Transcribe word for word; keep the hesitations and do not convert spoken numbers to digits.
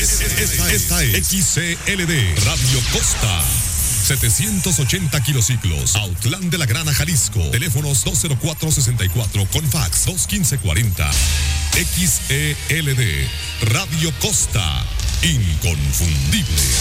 Esta, esta es X C L D Radio Costa. setecientos ochenta kilociclos, Autlán de la Grana, Jalisco. Teléfonos dos cero cuatro sesenta y cuatro con fax dos quince cuarenta. X E L D Radio Costa, inconfundible.